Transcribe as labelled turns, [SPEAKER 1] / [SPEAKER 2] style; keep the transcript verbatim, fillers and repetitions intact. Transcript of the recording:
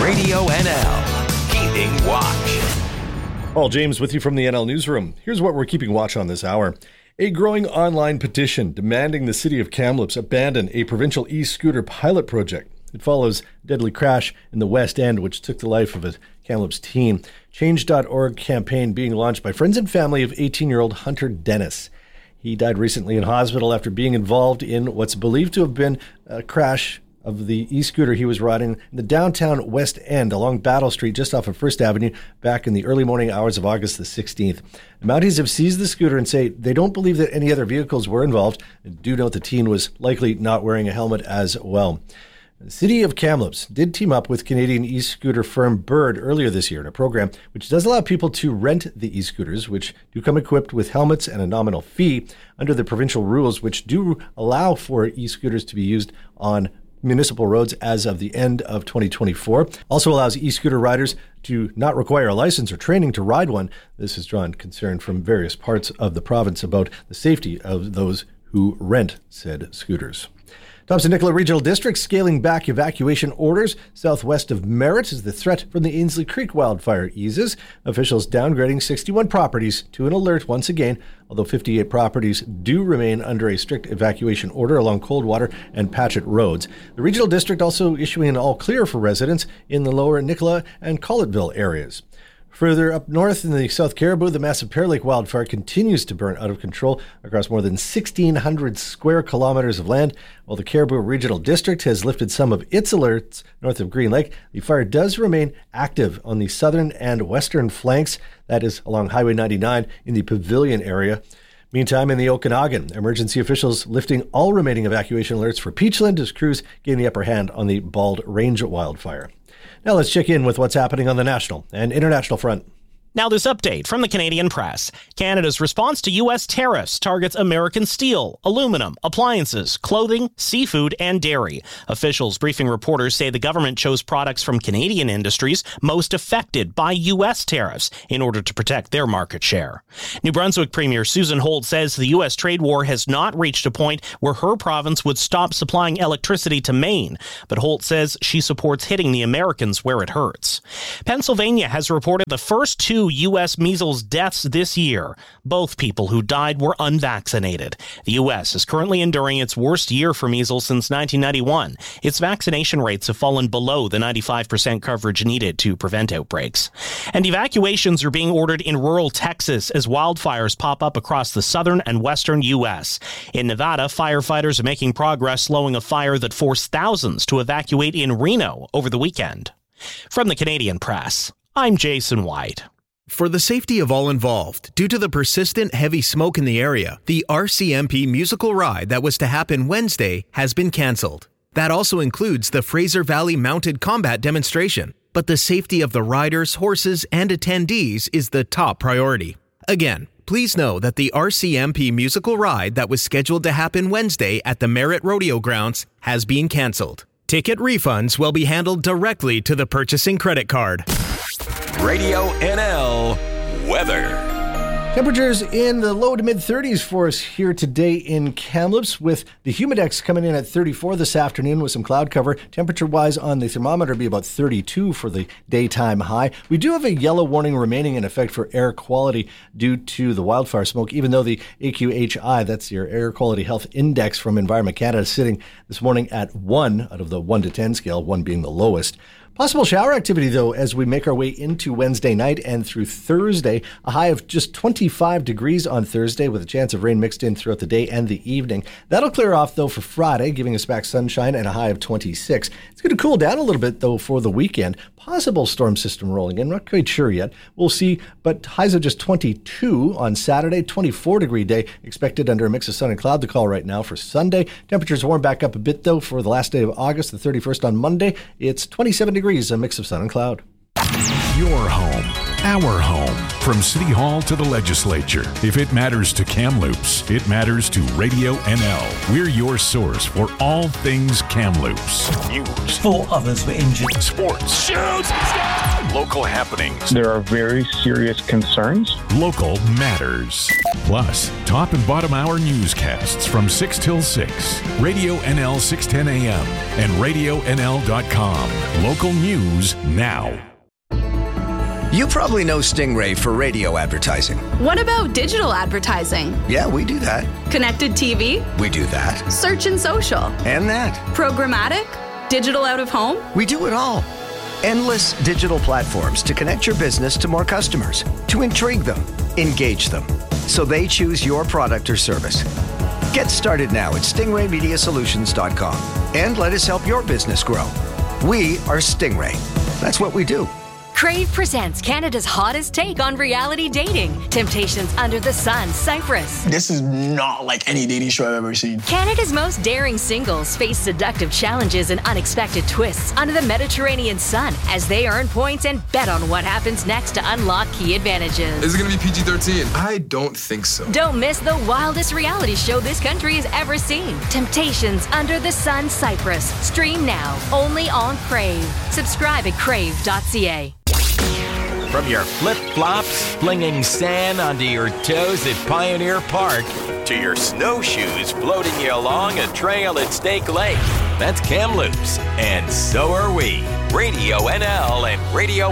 [SPEAKER 1] Radio N L, keeping watch.
[SPEAKER 2] Paul James with you from the N L Newsroom. Here's what we're keeping watch on this hour. A growing online petition demanding the city of Kamloops abandon a provincial e-scooter pilot project. It follows a deadly crash in the West End, which took the life of a Kamloops teen. Change dot org campaign being launched by friends and family of eighteen-year-old Hunter Dennis. He died recently in hospital after being involved in what's believed to have been a crash of the e-scooter he was riding in the downtown West End along Battle Street just off of First Avenue back in the early morning hours of August the sixteenth. The Mounties have seized the scooter and say they don't believe that any other vehicles were involved and do note the teen was likely not wearing a helmet as well. The city of Kamloops did team up with Canadian e-scooter firm Bird earlier this year in a program which does allow people to rent the e-scooters, which do come equipped with helmets and a nominal fee under the provincial rules, which do allow for e-scooters to be used on municipal roads as of the end of twenty twenty-four. Also allows e-scooter riders to not require a license or training to ride one. This has drawn concern from various parts of the province about the safety of those who rent said scooters. Thompson-Nicola Regional District scaling back evacuation orders southwest of Merritt as the threat from the Ainslie Creek wildfire eases. Officials downgrading sixty-one properties to an alert once again, although fifty-eight properties do remain under a strict evacuation order along Coldwater and Patchett roads. The Regional District also issuing an all-clear for residents in the lower Nicola and Collettville areas. Further up north in the South Caribou, the massive Pear Lake wildfire continues to burn out of control across more than sixteen hundred square kilometers of land. While the Caribou Regional District has lifted some of its alerts north of Green Lake, the fire does remain active on the southern and western flanks. That is along Highway ninety-nine in the Pavilion area. Meantime, in the Okanagan, emergency officials lifting all remaining evacuation alerts for Peachland as crews gain the upper hand on the Bald Range wildfire. Now let's check in with what's happening on the national and international front.
[SPEAKER 3] Now this update from the Canadian Press. Canada's response to U S tariffs targets American steel, aluminum, appliances, clothing, seafood, and dairy. Officials briefing reporters say the government chose products from Canadian industries most affected by U S tariffs in order to protect their market share. New Brunswick Premier Susan Holt says the U S trade war has not reached a point where her province would stop supplying electricity to Maine, but Holt says she supports hitting the Americans where it hurts. Pennsylvania has reported the first two U S measles deaths this year. Both people who died were unvaccinated. The U S is currently enduring its worst year for measles since nineteen ninety-one. Its vaccination rates have fallen below the ninety-five percent coverage needed to prevent outbreaks. And evacuations are being ordered in rural Texas as wildfires pop up across the southern and western U S. In Nevada, firefighters are making progress slowing a fire that forced thousands to evacuate in Reno over the weekend. From the Canadian Press, I'm Jason White.
[SPEAKER 4] For the safety of all involved, due to the persistent heavy smoke in the area, the R C M P musical ride that was to happen Wednesday has been canceled. That also includes the Fraser Valley Mounted Combat demonstration. But the safety of the riders, horses, and attendees is the top priority. Again, please know that the R C M P musical ride that was scheduled to happen Wednesday at the Merritt Rodeo Grounds has been canceled. Ticket refunds will be handled directly to the purchasing credit card.
[SPEAKER 1] Radio N L weather.
[SPEAKER 2] Temperatures in the low to mid thirties for us here today in Kamloops, with the Humidex coming in at thirty-four this afternoon with some cloud cover. Temperature-wise on the thermometer be about thirty-two for the daytime high. We do have a yellow warning remaining in effect for air quality due to the wildfire smoke, even though the A Q H I, that's your Air Quality Health Index from Environment Canada, is sitting this morning at one out of the one to ten scale, one being the lowest. Possible shower activity, though, as we make our way into Wednesday night and through Thursday. A high of just twenty-five degrees on Thursday with a chance of rain mixed in throughout the day and the evening. That'll clear off, though, for Friday, giving us back sunshine and a high of twenty-six. It's going to cool down a little bit, though, for the weekend. Possible storm system rolling in. Not quite sure yet. We'll see, but highs of just twenty-two on Saturday. twenty-four degree day expected under a mix of sun and cloud to call right now for Sunday. Temperatures warm back up a bit, though, for the last day of August, the thirty-first on Monday. It's twenty-seven degrees, a mix of sun and cloud.
[SPEAKER 1] Your home
[SPEAKER 5] our home. From City Hall to the legislature, if it matters to Kamloops, it matters to Radio N L. We're your source for all things Kamloops. News.
[SPEAKER 6] Four others were injured.
[SPEAKER 5] Sports.
[SPEAKER 1] Shoots!
[SPEAKER 5] Local happenings.
[SPEAKER 7] There are very serious concerns.
[SPEAKER 5] Local matters. Plus, top and bottom hour newscasts from six till six. Radio N L six ten A M and radio N L dot com. Local news now.
[SPEAKER 8] You probably know Stingray for radio advertising.
[SPEAKER 9] What about digital advertising?
[SPEAKER 8] Yeah, we do that.
[SPEAKER 9] Connected T V?
[SPEAKER 8] We do that.
[SPEAKER 9] Search and social?
[SPEAKER 8] And that.
[SPEAKER 9] Programmatic? Digital out of home?
[SPEAKER 8] We do it all. Endless digital platforms to connect your business to more customers, to intrigue them, engage them, so they choose your product or service. Get started now at stingray media solutions dot com and let us help your business grow. We are Stingray. That's what we do.
[SPEAKER 10] Crave presents Canada's hottest take on reality dating. Temptations Under the Sun, Cyprus.
[SPEAKER 11] This is not like any dating show I've ever seen.
[SPEAKER 10] Canada's most daring singles face seductive challenges and unexpected twists under the Mediterranean sun as they earn points and bet on what happens next to unlock key advantages.
[SPEAKER 12] Is it going to be P G thirteen? I don't think so.
[SPEAKER 10] Don't miss the wildest reality show this country has ever seen. Temptations Under the Sun, Cyprus. Stream now, only on Crave. Subscribe at crave dot c a.
[SPEAKER 1] From your flip-flops flinging sand onto your toes at Pioneer Park to your snowshoes floating you along a trail at Snake Lake, that's Kamloops, and so are we. Radio N L and radio